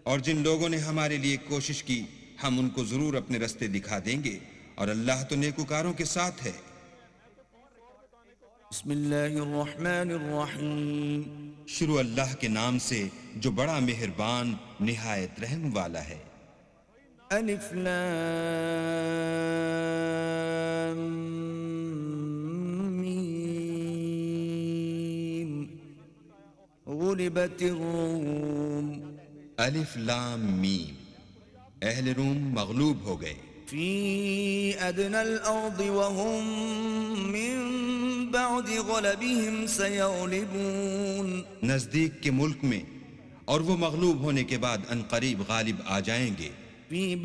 और जिन लोगों ने हमारे लिए कोशिश की हम उनको जरूर अपने रास्ते दिखा देंगे और अल्लाह तो नेकुकारों के साथ है। बिस्मिल्लाहिर्रहमानिर्रहीम। शुरू अल्लाह के नाम से जो बड़ा मेहरबान निहायत रहम वाला है। अलिफ लाम मीम गुलिबतिर रूम। अलिफ लाम मीम, अहले रूम मगलूब हो गए। फी अदनल अर्दि वहुम मिन बअदि गलबिहिम सयग़लिबून। नजदीक के मुल्क में और वो मगलूब होने के बाद अनकरीब गालिब आ जाएंगे।